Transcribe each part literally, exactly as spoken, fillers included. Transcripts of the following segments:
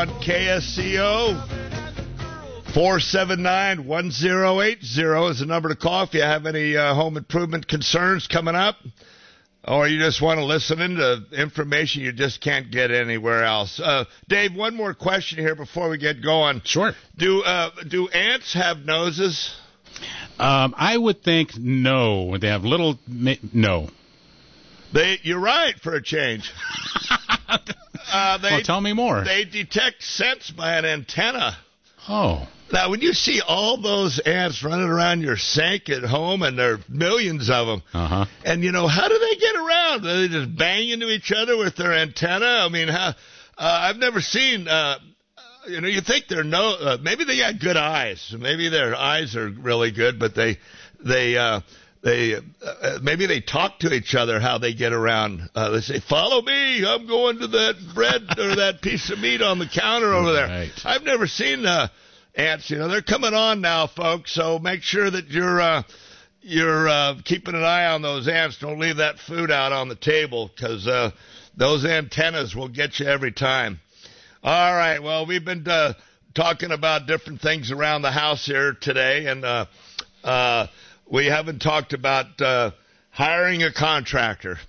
on K S C O. four seven nine, one zero eight zero is the number to call if you have any uh, home improvement concerns coming up, or you just want to listen into information you just can't get anywhere else. Uh, Dave, one more question here before we get going. Sure. Do uh, do ants have noses? Um, I would think no. They have little... No. They, you're right, for a change. uh, they, well, tell me more. They detect scents by an antenna. Oh. Now, when you see all those ants running around your sink at home, and there are millions of them, uh-huh. and, you know, how do they get around? Do they just bang into each other with their antenna? I mean, how, uh, I've never seen... Uh, You know, you think they're no, uh, maybe they got good eyes. Maybe their eyes are really good, but they, they, uh, they, uh, maybe they talk to each other how they get around. Uh, they say, follow me, I'm going to that bread or that piece of meat on the counter over there. Right. I've never seen, uh, ants, you know, they're coming on now, folks, so make sure that you're, uh, you're, uh, keeping an eye on those ants. Don't leave that food out on the table, because, uh, those antennas will get you every time. All right, well, we've been uh, talking about different things around the house here today, and uh, uh, we haven't talked about uh, hiring a contractor.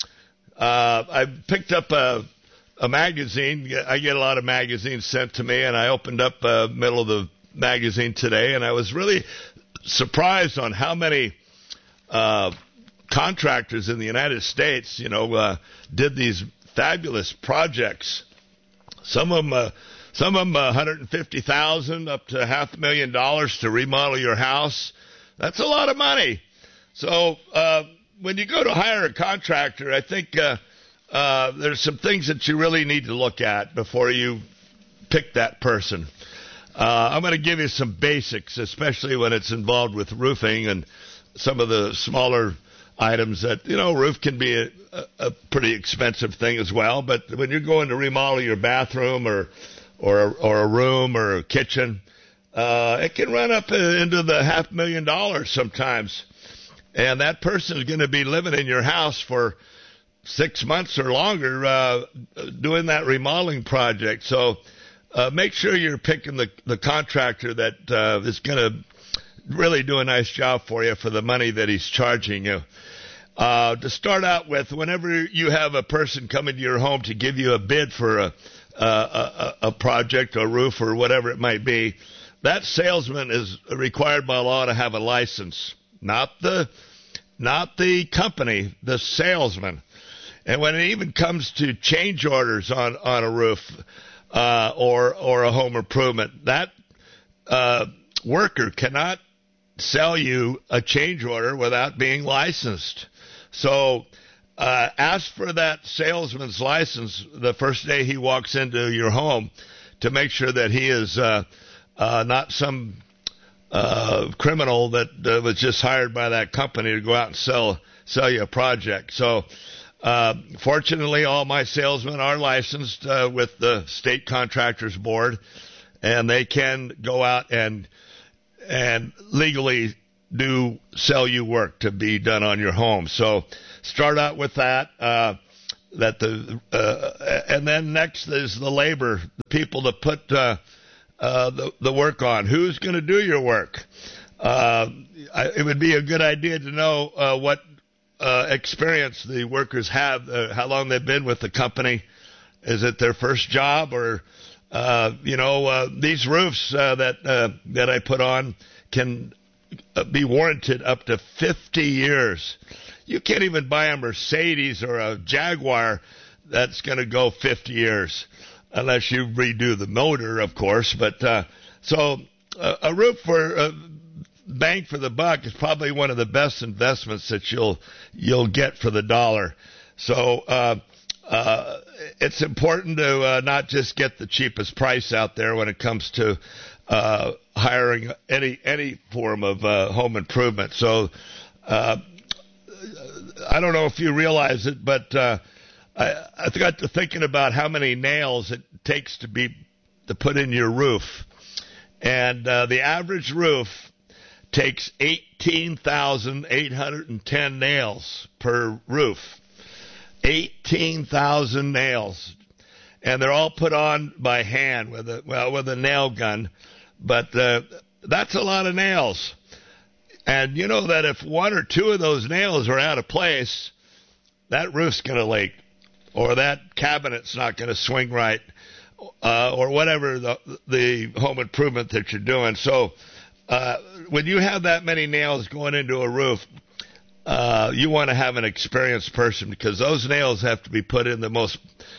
Uh, I picked up a, a magazine. I get a lot of magazines sent to me, and I opened up uh, middle of the magazine today, and I was really surprised on how many uh, contractors in the United States, you know, uh, did these fabulous projects. Some of them, uh, some of them, uh, one hundred fifty thousand up to half a million dollars to remodel your house. That's a lot of money. So uh, when you go to hire a contractor, I think uh, uh, there's some things that you really need to look at before you pick that person. Uh, I'm going to give you some basics, especially when it's involved with roofing and some of the smaller items that, you know, roof can be a, a pretty expensive thing as well. But when you're going to remodel your bathroom or or, or a room or a kitchen, uh, it can run up into the half million dollars sometimes. And that person is going to be living in your house for six months or longer uh, doing that remodeling project. So uh, make sure you're picking the, the contractor that uh, is going to really do a nice job for you for the money that he's charging you. Uh, to start out with, whenever you have a person come into your home to give you a bid for a, a, a, a project or roof or whatever it might be, that salesman is required by law to have a license, not the, not the company, the salesman. And when it even comes to change orders on, on a roof uh, or, or a home improvement, that uh, worker cannot sell you a change order without being licensed. So uh, ask for that salesman's license the first day he walks into your home to make sure that he is uh, uh, not some uh, criminal that uh, was just hired by that company to go out and sell sell you a project. So uh, fortunately, all my salesmen are licensed uh, with the State Contractors Board, and they can go out and and legally do sell you work to be done on your home. So start out with that, uh, that the, uh, and then next is the labor, the people to put, uh, uh, the, the work on. Who's going to do your work? Uh, I, it would be a good idea to know, uh, what, uh, experience the workers have, uh, how long they've been with the company. Is it their first job or, Uh, you know, uh, these roofs uh, that uh, that I put on can uh, be warranted up to fifty years. You can't even buy a Mercedes or a Jaguar that's going to go fifty years unless you redo the motor, of course. But uh, so uh, a roof for uh, bang for the buck is probably one of the best investments that you'll you'll get for the dollar. So. Uh, Uh, it's important to uh, not just get the cheapest price out there when it comes to uh, hiring any any form of uh, home improvement. So uh, I don't know if you realize it, but uh, I, I got to thinking about how many nails it takes to be to put in your roof, and uh, the average roof takes eighteen thousand eight hundred ten nails per roof. eighteen thousand nails. and they're all put on by hand with a well with a nail gun, but uh, that's a lot of nails. And you know that if one or two of those nails are out of place, that roof's going to leak, or that cabinet's not going to swing right, uh, or whatever the the home improvement that you're doing. So uh, when you have that many nails going into a roof, uh, you want to have an experienced person, because those nails have to be put in the most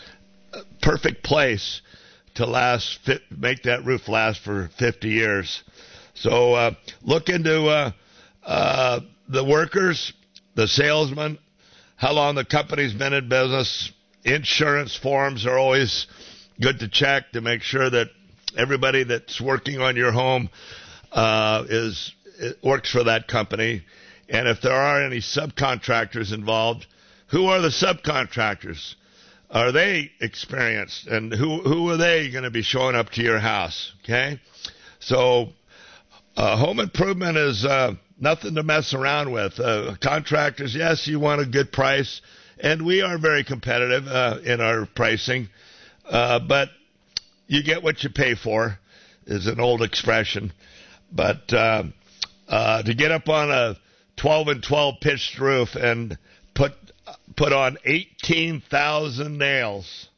perfect place to last, fit, make that roof last for fifty years. So uh, look into uh, uh, the workers, the salesmen, how long the company's been in business. Insurance forms are always good to check to make sure that everybody that's working on your home uh, is it works for that company. And if there are any subcontractors involved, who are the subcontractors? Are they experienced? And who who are they going to be showing up to your house? Okay? So uh, home improvement is uh, nothing to mess around with. Uh, contractors, yes, you want a good price, and we are very competitive uh, in our pricing, uh, but you get what you pay for is an old expression. But uh, uh, to get up on a twelve and twelve pitched roof and put put on eighteen thousand nails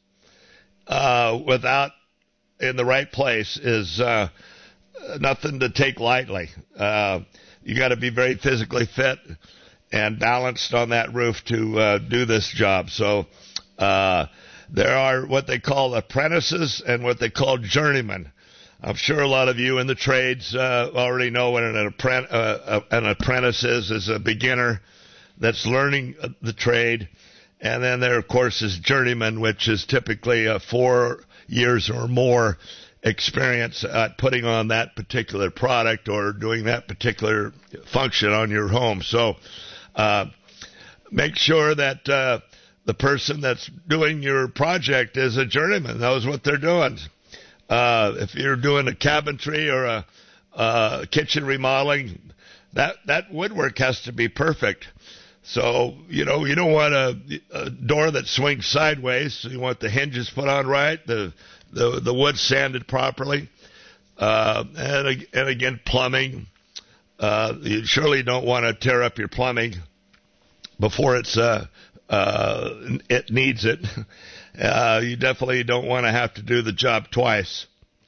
uh, without in the right place is uh, nothing to take lightly. Uh, you got to be very physically fit and balanced on that roof to uh, do this job. So uh, there are what they call apprentices and what they call journeymen. I'm sure a lot of you in the trades uh, already know what an, apprent- uh, an apprentice is, is a beginner that's learning the trade. And then there, of course, is journeyman, which is typically uh, four years or more experience at putting on that particular product or doing that particular function on your home. So uh, make sure that uh, the person that's doing your project is a journeyman, knows what they're doing. Uh, if you're doing a cabinetry or a, a kitchen remodeling, that, that woodwork has to be perfect. So, you know, you don't want a, a door that swings sideways. So you want the hinges put on right, the the, the wood sanded properly, uh, and, and again, plumbing. Uh, you surely don't want to tear up your plumbing before it's uh, uh, it needs it. Uh, you definitely don't want to have to do the job twice.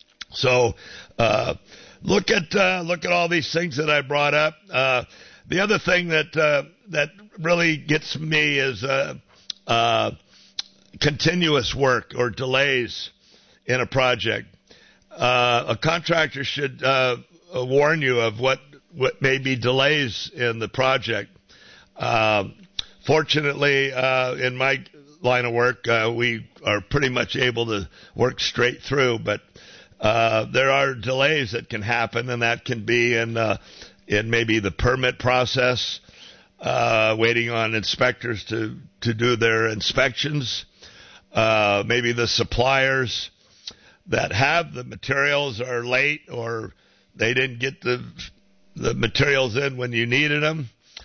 So uh, look at uh, look at all these things that I brought up. Uh, the other thing that uh, that really gets me is uh, uh, continuous work or delays in a project. Uh, a contractor should uh, warn you of what, what may be delays in the project. Uh, fortunately, uh, in my line of work, uh, we are pretty much able to work straight through, but uh, there are delays that can happen, and that can be in uh, in maybe the permit process, uh, waiting on inspectors to, to do their inspections, uh, maybe the suppliers that have the materials are late or they didn't get the the materials in when you needed them.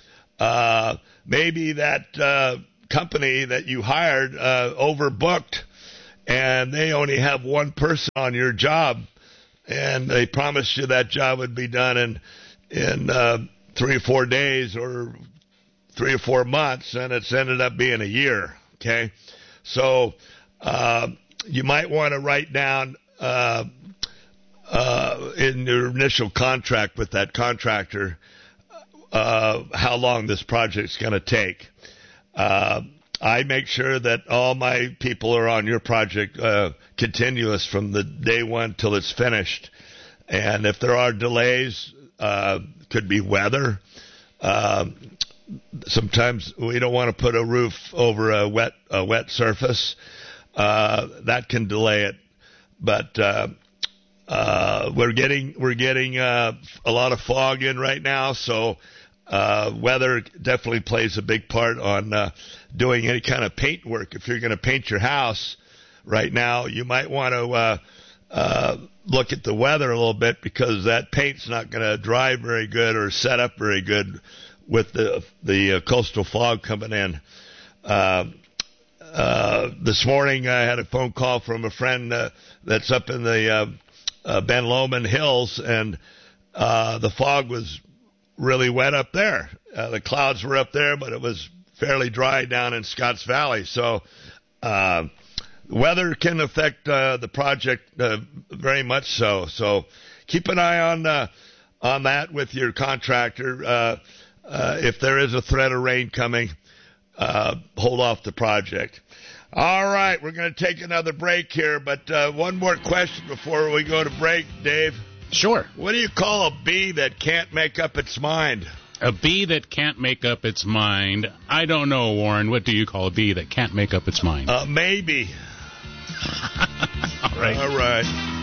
Uh, maybe that uh, company that you hired uh, overbooked and they only have one person on your job, and they promised you that job would be done in in uh, three or four days or three or four months, and it's ended up being a year. Okay, so uh, you might want to write down uh, uh, in your initial contract with that contractor uh, how long this project's going to take. Uh, I make sure that all my people are on your project uh, continuous from the day one till it's finished. And if there are delays, uh, could be weather. Uh, sometimes we don't want to put a roof over a wet a wet surface. Uh, that can delay it. But uh, uh, we're getting we're getting uh, a lot of fog in right now, so uh, weather definitely plays a big part on uh, doing any kind of paint work. If you're going to paint your house right now, you might want to uh, uh, look at the weather a little bit, because that paint's not going to dry very good or set up very good with the the uh, coastal fog coming in. Uh, uh, this morning I had a phone call from a friend uh, that's up in the uh, uh, Ben Lomond Hills, and uh, the fog was really wet up there. Uh, the clouds were up there, but it was fairly dry down in Scotts Valley. So uh, weather can affect uh, the project uh, very much so. So keep an eye on uh, on that with your contractor. Uh, uh, if there is a threat of rain coming, uh, hold off the project. All right, we're going to take another break here, but uh, one more question before we go to break, Dave. Sure. What do you call a bee that can't make up its mind? A bee that can't make up its mind. I don't know, Warren. What do you call a bee that can't make up its mind? Uh, maybe. All right. All right.